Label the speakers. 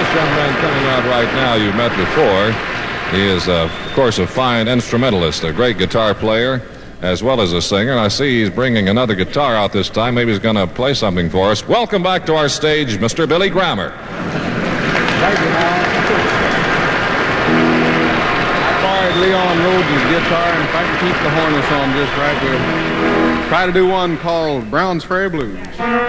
Speaker 1: This young man coming out right now you've met before. He is, of course, a fine instrumentalist, a great guitar player, as well as a singer. And I see he's bringing another guitar out this time. Maybe he's going to play something for us. Welcome back to our stage, Mr. Billy Grammer.
Speaker 2: Thank you, Hal. I borrowed Leon Rhodes' guitar, and if I can keep the Hornets on just right, we'll try to do one called Browns Ferry Blues.